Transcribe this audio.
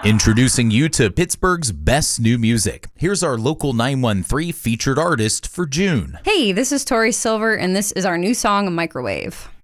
Introducing you to Pittsburgh's best new music. Here's our local 913 featured artist for June. Hey, this is Tori Silver, and this is our new song, Microwave.